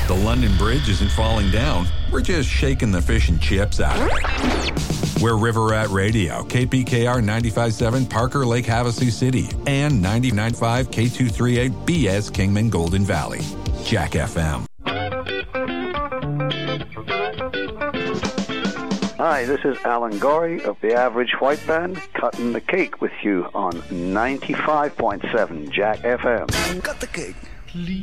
The London Bridge isn't falling down. We're just shaking the fish and chips out of it. We're River Rat Radio, KPKR 95.7 Parker Lake Havasu City, and 99.5 K238 BS Kingman Golden Valley. Jack FM. Hi, this is Alan Gorey of the Average White Band, cutting the cake with you on 95.7 Jack FM. Cut the cake.